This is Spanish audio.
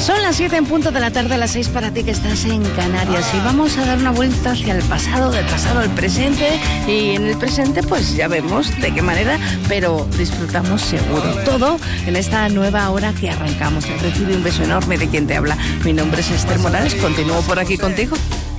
Son las 7 en punto de la tarde, las 6 para ti que estás en Canarias, y vamos a dar una vuelta hacia el pasado, del pasado al presente, y en el presente pues ya vemos de qué manera, pero disfrutamos seguro todo en esta nueva hora que arrancamos. Te recibe un beso enorme de quien te habla. Mi nombre es Esther Morales, continúo por aquí contigo.